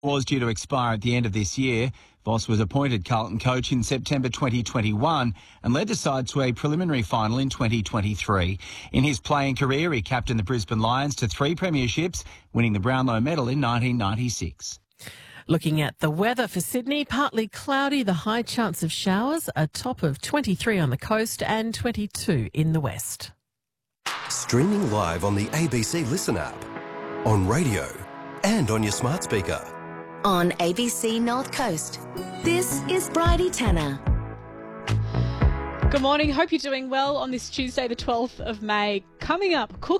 Was due to expire at the end of this year. Voss was appointed Carlton coach in September 2021 and led the side to a preliminary final in 2023. In his playing career, he captained the Brisbane Lions to 3 premierships, winning the Brownlow medal in 1996. Looking at the weather for Sydney, partly cloudy, the high chance of showers, a top of 23 on the coast and 22 in the west. Streaming live on the ABC Listen app, on radio and on your smart speaker. On ABC North Coast, this is Bridie Tanner. Good morning. Hope you're doing well on this Tuesday, the 12th of May. Coming up, cooking.